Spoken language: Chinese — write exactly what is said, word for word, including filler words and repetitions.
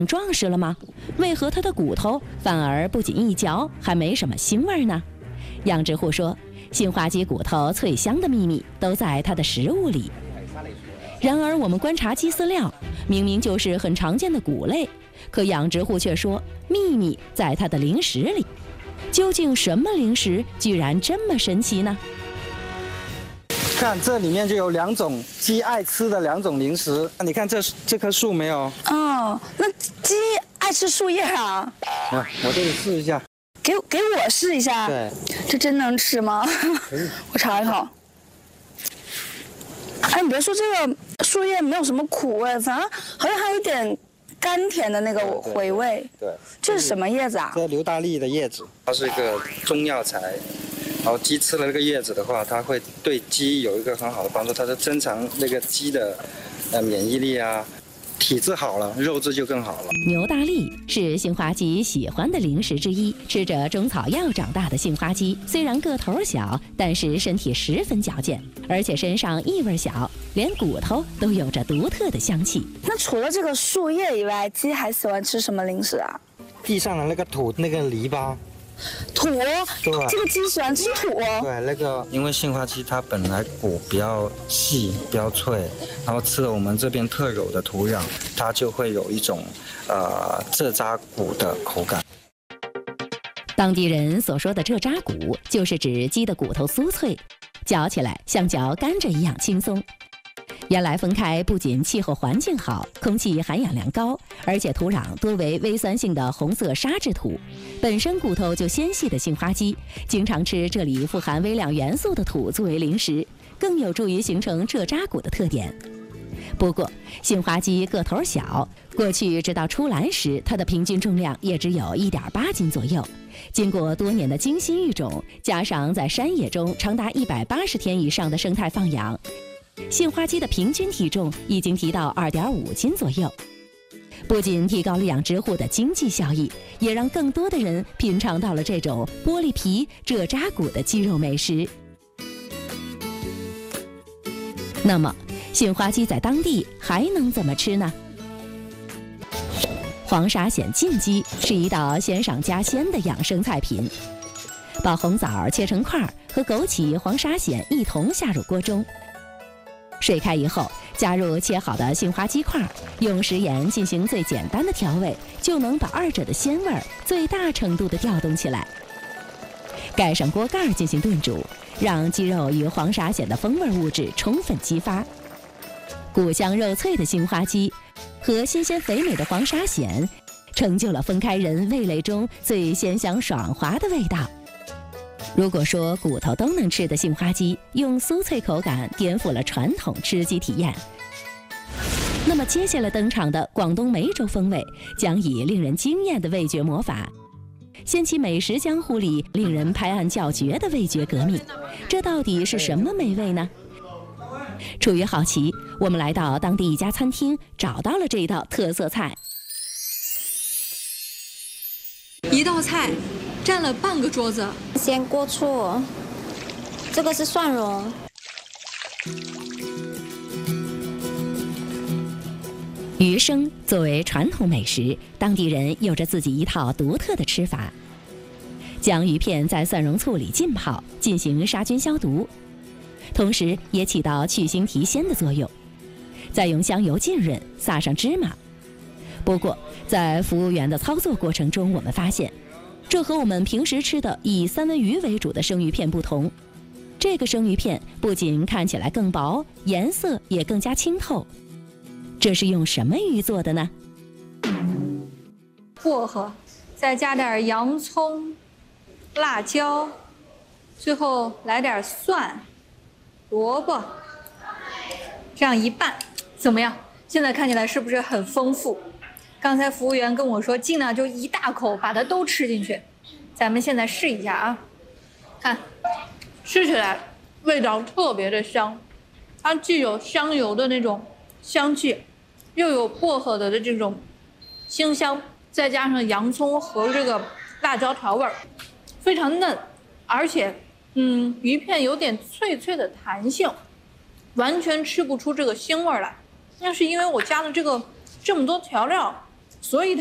壮实了吗？为何它的骨头反而不仅一嚼还没什么腥味呢？养殖户说，杏花鸡骨头脆香的秘密都在它的食物里。然而我们观察鸡饲料，明明就是很常见的谷类，可养殖户却说秘密在它的零食里。究竟什么零食居然这么神奇呢？ 看这里面就有两种鸡爱吃的两种零食。你看这这棵树没有？ 哦，那鸡爱吃树叶啊？ 啊，我这里试一下。 给给我试一下。 对。 这真能吃吗？我尝一口。哎，你别说，这个树叶没有什么苦味，反而好像还有点甘甜的那个回味。 对。 这是什么叶子啊？ 这硫大利的叶子，它是一个中药材。然后鸡吃了这个叶子的话，它会对鸡有一个很好的帮助，它是增强那个鸡的呃免疫力啊，体质好了，肉质就更好了。 牛大利是杏花鸡喜欢的零食之一，吃着中草药长大的杏花鸡，虽然个头小，但是身体十分矫健，而且身上异味小，连骨头都有着独特的香气。 那除了这个树叶以外，鸡还喜欢吃什么零食啊？ 地上的那个土，那个篱笆。 土， 对， 这个鸡喜欢吃土。 对，那个因为杏花鸡它本来骨比较细、比较脆，然后吃了我们这边特有的土壤，它就会有一种呃蔗渣骨的口感。 当地人所说的蔗渣骨，就是指鸡的骨头酥脆，嚼起来像嚼甘蔗一样轻松。原来分开不仅气候环境好，空气含氧量高，而且土壤多为微酸性的红色沙质土。本身骨头就纤细的杏花鸡，经常吃这里富含微量元素的土作为零食，更有助于形成蔗渣骨的特点。不过，杏花鸡个头小，过去直到出栏时，它的平均重量也只有 一点八斤左右。经过多年的精心育种，加上在山野中长达一百八十天以上的生态放养，杏花鸡的平均体重已经提到 二点五斤左右。不仅提高了养殖户的经济效益，也让更多的人品尝到了这种玻璃皮蔗渣骨的鸡肉美食。那么，杏花鸡在当地还能怎么吃呢？黄沙鲜浸鸡是一道鲜上加鲜的养生菜品。把红枣切成块，和枸杞、黄沙鲜一同下入锅中。水开以后，加入切好的杏花鸡块，用食盐进行最简单的调味，就能把二者的鲜味最大程度地调动起来。盖上锅盖进行炖煮，让鸡肉与黄沙鲜的风味物质充分激发。骨香肉脆的杏花鸡和新鲜肥美的黄沙鲜，成就了分开人味蕾中最鲜香爽滑的味道。如果说骨头都能吃的杏花鸡用酥脆口感颠覆了传统吃鸡体验，那么接下来登场的广东梅州风味将以令人惊艳的味觉魔法，掀起美食江湖里令人拍案叫绝的味觉革命。这到底是什么美味呢？出于好奇，我们来到当地一家餐厅，找到了这道特色菜。 一道菜占了半个桌子。 鲜锅醋，这个是蒜蓉。 鱼生作为传统美食，当地人有着自己一套独特的吃法。将鱼片在蒜蓉醋里浸泡，进行杀菌消毒，同时也起到去腥提鲜的作用。再用香油浸润，撒上芝麻。不过，在服务员的操作过程中，我们发现，这和我们平时吃的以三文鱼为主的生鱼片不同。这个生鱼片不仅看起来更薄，颜色也更加清透。这是用什么鱼做的呢？ 薄荷，再加点洋葱、辣椒，最后来点蒜、萝卜，这样一拌，怎么样？现在看起来是不是很丰富？刚才服务员跟我说，尽量就一大口把它都吃进去。咱们现在试一下啊，看，吃起来味道特别的香，它既有香油的那种香气，又有薄荷的这种清香，再加上洋葱和这个辣椒调味，非常嫩，而且嗯，鱼片有点脆脆的弹性，完全吃不出这个腥味来。那是因为我加了这个这么多调料， 所以